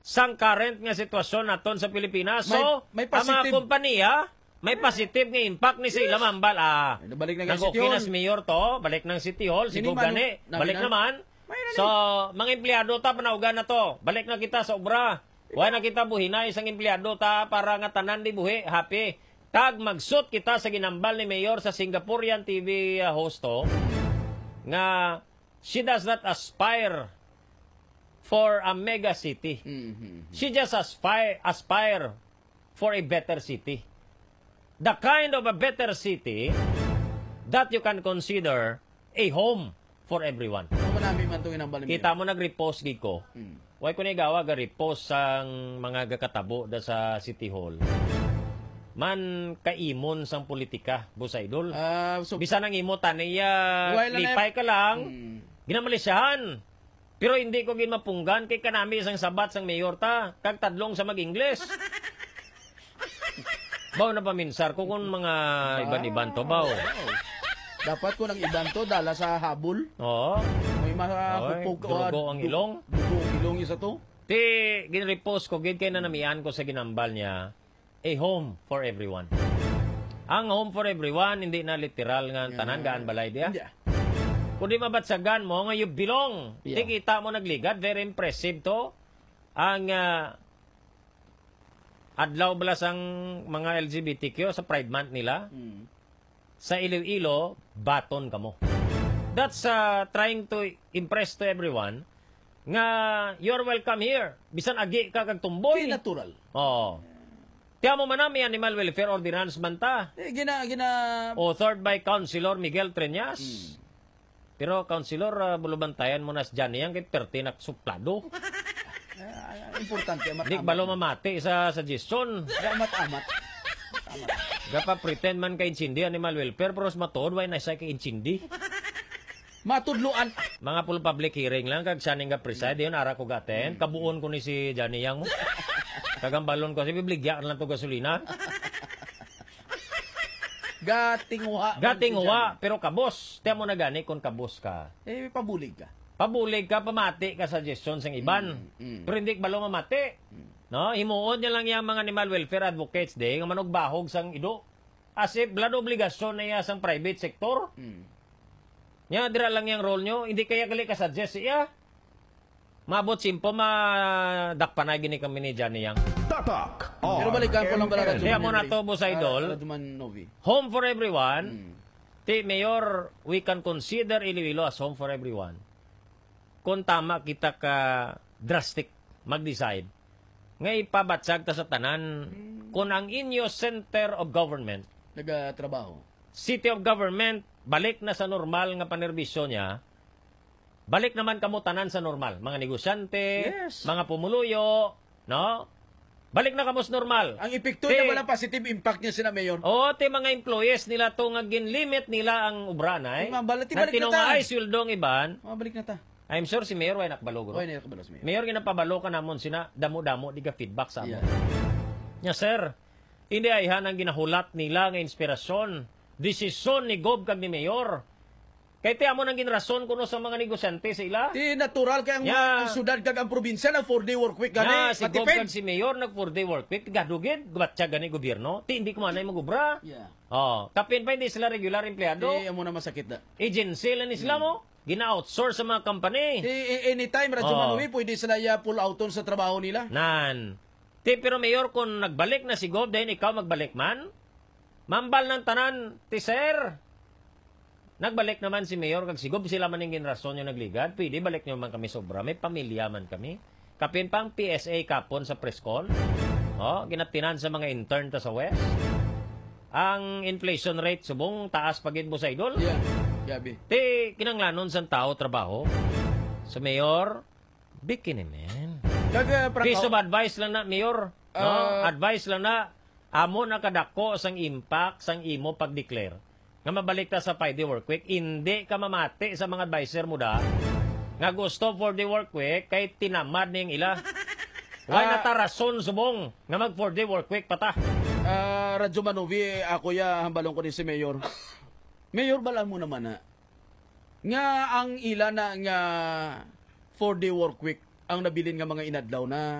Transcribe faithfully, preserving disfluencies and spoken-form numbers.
sang current nga sitwasyon naton sa Pilipinas. So, May- may ang mga positive- kompanya, may positive nga impact ni sa ilang mambal. Ah, Ay, nabalik na nga nag-okay City na Hall. si Mayor to, balik ng City Hall, si Hindi man, Gugani, namin balik na. naman. May na So, mga empleyado ta, panaugan na to. Balik na kita sa obra. Huwag na kita buhinay isang empleyado ta para nga tanan di buhi, happy. Tag magsut kita sa ginambal ni Mayor sa Singaporean T V uh, host to, nga she does not aspire for a mega city. Mhm. She just aspire, aspire for a better city. The kind of a better city that you can consider a home for everyone. Ano man namin man itong inambal ni Kita mo nag-repost di ko. Mm. Huwag ko nigawa ga-repost sang mga gakatabo da sa City Hall. Man kaimon sang politika, boss idol. Ah, so, Bisa nang imo taniya, Wala na- lipay ka lang, Mm. ginamalisyahan. Pero hindi ko ginmapunggan kay kanami isang sabat sang mayor ta, kag tadlong sa mag-Ingles. Baw na paminsar ko kung mga iban-iban to baw. dapat ko ng iban to, dala sa habol. Oo. May mga Oy, hupog. durugo ang ilong. Dugo ang ilong isa to. Ti, ginrepost ko, gid kay nanamian ko sa ginambal niya, a home for everyone. Ang home for everyone, hindi na literal nga tanan, gaan balay diya. Hindi ah. Kundi mabatsagan mo nga you belong. Yeah. Ti kita mo nagligad, very impressive to. Ang ah, adlaw balas ang mga L G B T Q sa Pride Month nila. Mm. Sa Iloilo, baton ka mo. That's uh, trying to impress to everyone nga you're welcome here. Bisan agi ka kag tumboy. Hindi natural. Oo. Tiyan mo man may Animal Welfare Ordinance man ta. Eh, gina, gina... Authored by Councilor Miguel Treñas. Mm. Pero Councilor, uh, bulubantayan mo na sa dyan yan kay pertinak suplado. Ah, importante. Amat, Di balo mamati sa suggestion. Amat, amat. Gapa pretend man kay insindi Animal Welfare pero sa matod, why na siya kay insindi. Matudluan. Mga full public hearing lang, kag siya nga preside, yun, ara ko gaten. Kabuon ko ni si Johnny Yang mo. Kagambalon ko, si bibligyan lang to gasolina. Gatinguha. Gatinguha, pero kabos. Tiyan mo na gani kung kabos ka. Eh, pabulig ka. Pabulig ka, pamati ka suggestions ng iban. Mm, mm. Pero hindi balo mamati. No, himuon niya lang yung mga animal welfare advocates de, nga manugbahog sang ido. As if, blood obligasyon na iya sang private sector. Mm. Nya, dira lang yung role nyo. Hindi kaya gali ka suggest iya. Mabot simpo, madakpanay gini kami ni Johnny Yang. Tatak. Pero balikan ko lang pala Radyo Kaya mo na to, Boss Idol. Radyoman Novi. Home for everyone. Mm. Ti, Mayor, we can consider Iloilo as home for everyone. Kung tama kita ka drastic mag-decide, nga ipabatsag ta sa tanan, kung ang inyo center of government, Nagatrabaho. city of government, balik na sa normal nga panerbisyo niya, balik naman kamo tanan sa normal. Mga negosyante, Yes. mga pumuluyo, no? Balik na kamo sa normal. Ang epekto Ti- niya, walang positive impact niya sina Mayor. O, ti mga employees nila to nga ginlimit nila ang ubranay. Ay, ma'am, balik- Na balik na ta. tinungay swildong iban. Mabalik na ta. I'm sure si Mayor way nakbalo guro. Okay, na nakabalos Mayor. Mayor ginapabalo ka namon sina damo-damo di ka feedback sa amo. Yeah. Nya sir, hindi ayhan ang ginahulat nila nga inspirasyon, desisyon ni Gob kag ni Mayor. Kay ti amo nang ginrason kuno sa mga negosyante sa ila. Di natural kay ang, Yeah. ang syudad kag ang probinsya na four-day work week Nga gani. si Gob matipid. kag si Mayor nag four day work week gadugid gubatya gani gobyerno. Ti hindi ko manay magubra. Yeah. Oh, kapin pa hindi sila regular empleyado. Di amo na masakit na. Agency lang ni sila mo. Gina-outsource sa mga company. Di eh, anytime Radyo Oh. Manowi pwede sila ya pull outon sa trabaho nila. Nan. Ti, pero Mayor, kung nagbalik na si Gob, dahil ikaw magbalik man, mambal ng tanan, ti sir. Nagbalik naman si Mayor, kag si Gob, sila man yung ginrason yung nagligad. Pwede, balik nyo man kami sobra. May pamilya man kami. Kapin pang P S A kapon sa press call. Oh, ginatinan sa mga intern ta sa West. Ang inflation rate subong taas pagid mo sa idol. Yeah. Gabi. Ti, kinanglanon sa tao trabaho. Sa Mayor, bikini man. Kag uh, Piece of advice lang na, Mayor. No? Ah. Advice lang na, amo nakadako sang impact sang imo pag-declare. Nga mabalik ta sa five day work week, hindi ka mamati sa mga advisor mo da, nga gusto for day work week, kay tinamad ning ila. Why Ah. natarason subong, nga mag four day work week pata. Ah, Radyo Manovi, ako ya hambalong ko ni si Mayor. Mayor, bala mo naman na. Nga ang ila na nga four-day work week ang nabilin nga mga inadlaw na